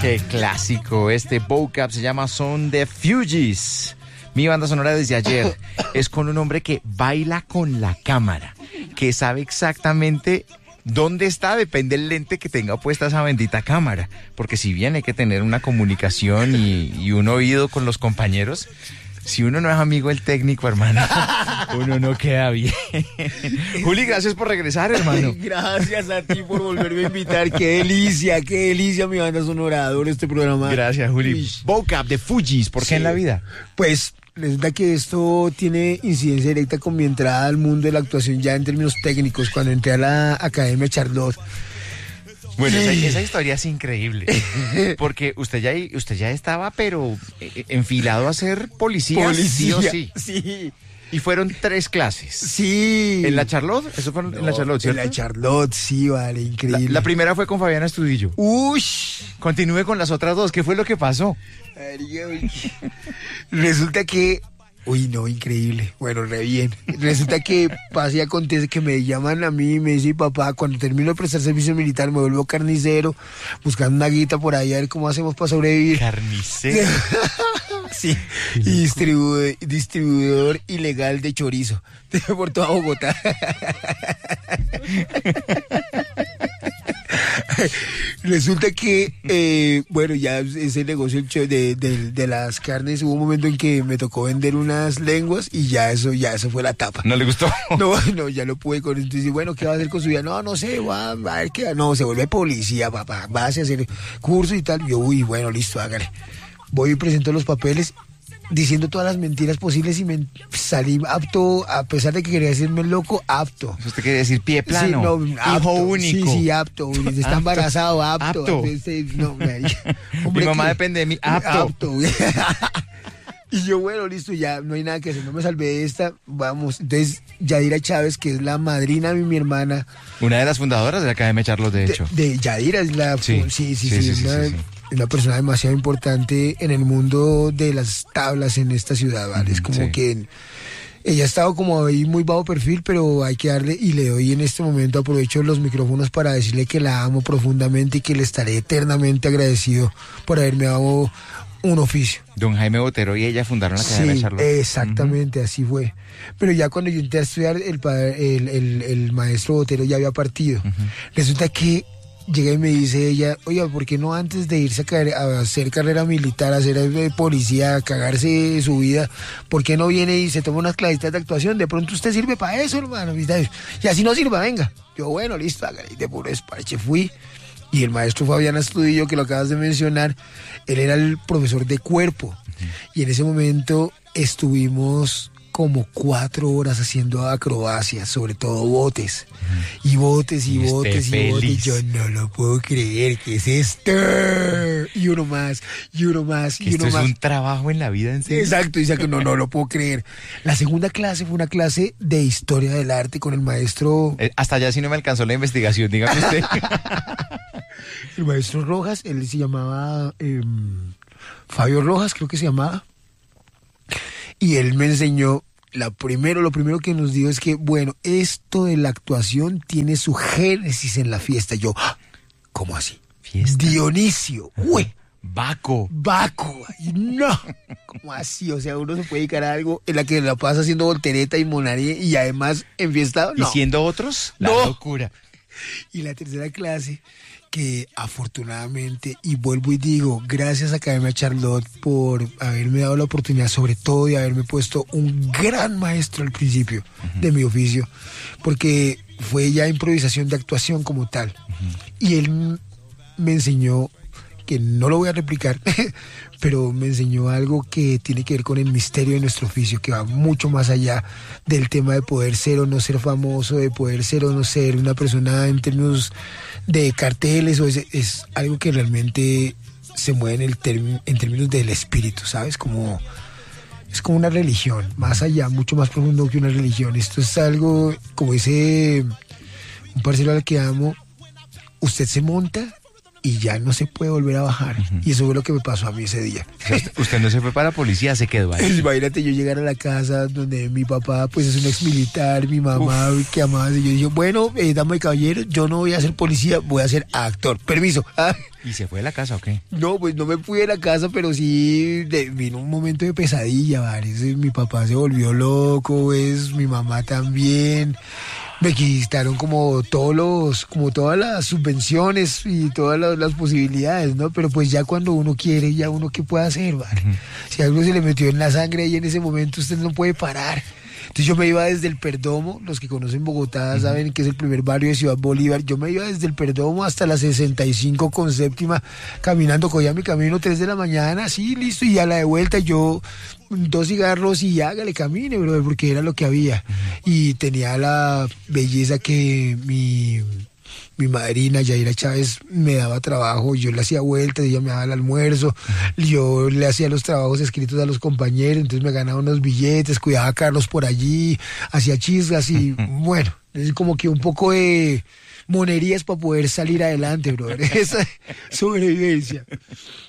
Qué clásico. Este vocab se llama Son the Fugees. Mi banda sonora desde ayer es con un hombre que baila con la cámara, que sabe exactamente dónde está, depende del lente que tenga puesta esa bendita cámara. Porque si bien hay que tener una comunicación y un oído con los compañeros, si uno no es amigo del técnico, hermano, uno no queda bien. Juli, gracias por regresar, hermano. Gracias a ti por volverme a invitar. Qué delicia, mi banda sonora. Adoro este programa. Gracias, Juli. Vocab de Fugees, ¿por qué en la vida? Pues resulta que esto tiene incidencia directa con mi entrada al mundo de la actuación ya en términos técnicos, cuando entré a la Academia Charlotte. Bueno, esa historia es increíble, porque usted ya estaba, pero enfilado a ser policía, sí o sí. Sí. Y fueron 3 clases. Sí. ¿En la Charlotte? Eso fue en la Charlotte, ¿cierto? En la Charlotte, sí, vale, increíble. La primera fue con Fabiana Estudillo. Ush. Continúe con las otras 2. ¿Qué fue lo que pasó? Resulta que... Uy, no, increíble. Bueno, re bien. Resulta que pasa y acontece que me llaman a mí y me dicen, papá, cuando termino de prestar servicio militar me vuelvo carnicero, buscando una guita por ahí a ver cómo hacemos para sobrevivir. ¿Carnicero? Sí. Y distribuidor ilegal de chorizo por toda Bogotá. Resulta que, bueno, ya ese negocio de las carnes, hubo un momento en que me tocó vender unas lenguas y ya eso fue la tapa. ¿No le gustó? No, ya lo pude con. Entonces, bueno, ¿qué va a hacer con su vida? No sé, va a ver qué. No, se vuelve policía, papá, va a hacer curso y tal. Yo, uy, bueno, listo, hágale. Voy y presento los papeles diciendo todas las mentiras posibles y me salí apto, a pesar de que quería decirme loco, apto. ¿Usted quiere decir pie plano? Sí, no, apto, hijo único. Sí, apto. Está embarazado, apto. No, mi mamá depende de mí, apto. Y yo, bueno, listo, ya no hay nada que hacer, no me salvé de esta, vamos. Entonces, Yadira Chávez, que es la madrina de mi hermana. Una de las fundadoras de la Academia Charlotte, de hecho. De Yadira es la... Sí. Es una persona demasiado importante en el mundo de las tablas en esta ciudad, ¿vale? Es como que ella ha estado como ahí muy bajo perfil, pero hay que darle, y le doy en este momento, aprovecho los micrófonos para decirle que la amo profundamente y que le estaré eternamente agradecido por haberme dado un oficio. Don Jaime Botero y ella fundaron la Academia Charlotte. Exactamente, así fue. Pero ya cuando yo entré a estudiar, el maestro Botero ya había partido. Resulta que llega y me dice ella, oiga, ¿por qué no antes de irse a hacer carrera militar, a ser policía, a cagarse su vida, por qué no viene y se toma unas clasitas de actuación? De pronto usted sirve para eso, hermano. Y así no sirva, venga. Yo, bueno, listo, hágale. De puro despache fui. Y el maestro Fabián Astudillo, que lo acabas de mencionar, él era el profesor de cuerpo. Y en ese momento estuvimos como 4 horas haciendo acrobacias, sobre todo botes. Y botes. Yo no lo puedo creer, ¿qué es esto? Y uno más. Esto es un trabajo en la vida, en serio. Exacto, no lo puedo creer. La segunda clase fue una clase de historia del arte con el maestro... hasta allá sí no me alcanzó la investigación, dígame usted. El maestro Rojas, él se llamaba Fabio Rojas, creo que se llamaba. Y él me enseñó, lo primero que nos dijo es que, bueno, esto de la actuación tiene su génesis en la fiesta. Yo, ¿cómo así? ¿Fiesta? Dionisio, güey. Baco. Y no, ¿cómo así? O sea, uno se puede dedicar a algo en la que la pasa haciendo voltereta y monaría y además enfiestado, no. ¿Y siendo otros? La locura. Y la tercera clase, que afortunadamente, y vuelvo y digo, gracias a Academia Charlotte por haberme dado la oportunidad, sobre todo de haberme puesto un gran maestro al principio de mi oficio, porque fue ya improvisación de actuación como tal. Y él me enseñó, que no lo voy a replicar, pero me enseñó algo que tiene que ver con el misterio de nuestro oficio, que va mucho más allá del tema de poder ser o no ser famoso, de poder ser o no ser una persona en términos de carteles, es algo que realmente se mueve en términos del espíritu, ¿sabes? Es como una religión, más allá, mucho más profundo que una religión. Esto es algo, como dice un parcero al que amo, usted se monta y ya no se puede volver a bajar. Y eso fue lo que me pasó a mí ese día. O sea, usted no se fue para la policía, se quedó ahí. Imagínate yo llegar a la casa donde mi papá pues es un ex militar, mi mamá que amaba, y yo dije, bueno, dama y caballero, yo no voy a ser policía, voy a ser actor. Permiso. ¿Y se fue de la casa o qué? No, pues no me fui de la casa, pero sí vino un momento de pesadilla, ¿vale? Mi papá se volvió loco, pues, mi mamá también. Me quitaron como todas las subvenciones y todas las posibilidades, ¿no? Pero pues ya cuando uno quiere, ya uno qué puede hacer, ¿vale? Si algo se le metió en la sangre y en ese momento usted no puede parar. Entonces yo me iba desde el Perdomo, los que conocen Bogotá saben que es el primer barrio de Ciudad Bolívar, yo me iba desde el Perdomo hasta la 65 con séptima, caminando, cogía mi camino 3 de la mañana, así, listo, y a la de vuelta yo 2 cigarros y hágale, camine, brother, porque era lo que había. Y tenía la belleza que mi madrina, Yaira Chávez, me daba trabajo, yo le hacía vueltas, ella me daba el almuerzo, yo le hacía los trabajos escritos a los compañeros, entonces me ganaba unos billetes, cuidaba a Carlos por allí, hacía chisgas y bueno, es como que un poco de monerías para poder salir adelante, brother, esa sobrevivencia.